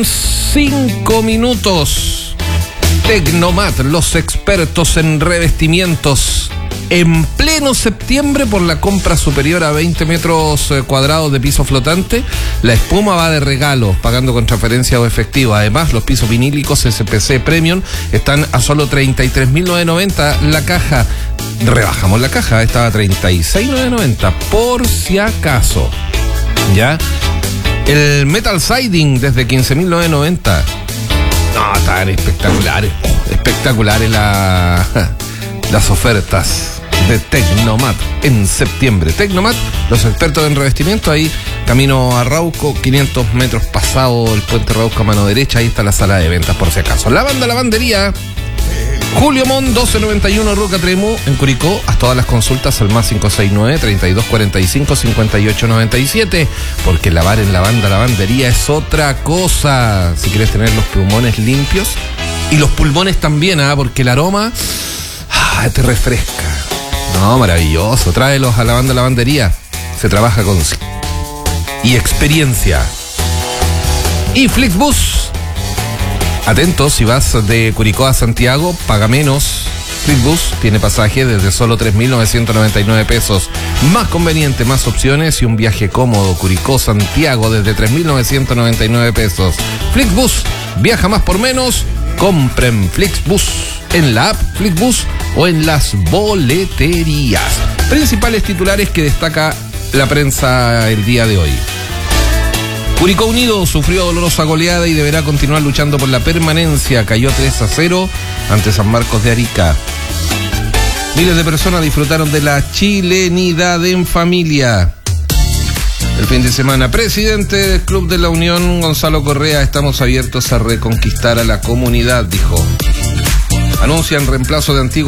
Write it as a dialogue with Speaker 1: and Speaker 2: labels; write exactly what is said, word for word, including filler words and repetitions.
Speaker 1: con cinco minutos. Tecnomat, los expertos en revestimientos. En pleno septiembre, por la compra superior a veinte metros cuadrados de piso flotante, la espuma va de regalo, pagando con transferencia o efectivo. Además, los pisos vinílicos S P C Premium están a solo treinta y tres mil novecientos noventa la caja. Rebajamos la caja, estaba a treinta y seis mil novecientos noventa, por si acaso. ¿Ya? El Metal Siding desde quince mil novecientos noventa. No, están espectaculares. Espectaculares la, las ofertas de Tecnomat en septiembre. Tecnomat, los expertos en revestimiento, ahí camino a Rauco, quinientos metros pasado el puente Rauco a mano derecha, ahí está la sala de ventas por si acaso. La banda Lavandería Julio Mon, doce noventa y uno Roca Tremú, en Curicó. Haz todas las consultas al más cinco seis nueve, treinta y dos cuarenta y cinco, cincuenta y ocho noventa y siete, porque lavar en la banda Lavandería es otra cosa. Si quieres tener los pulmones limpios y los pulmones también, ¿ah? Porque el aroma ah, te refresca. No, maravilloso. Tráelos a la banda Lavandería. Se trabaja con y experiencia. Y Flixbus. Atentos, si vas de Curicó a Santiago, paga menos. Flixbus tiene pasaje desde solo tres mil novecientos noventa y nueve pesos. Más conveniente, más opciones y un viaje cómodo. Curicó-Santiago desde tres mil novecientos noventa y nueve pesos. Flixbus, viaja más por menos. Compren Flixbus en la app Flixbus o en las boleterías. Principales titulares que destaca la prensa el día de hoy. Curicó Unido sufrió dolorosa goleada y deberá continuar luchando por la permanencia. Cayó tres a cero ante San Marcos de Arica. Miles de personas disfrutaron de la chilenidad en familia el fin de semana. Presidente del Club de la Unión, Gonzalo Correa: estamos abiertos a reconquistar a la comunidad, dijo. Anuncian reemplazo de antiguos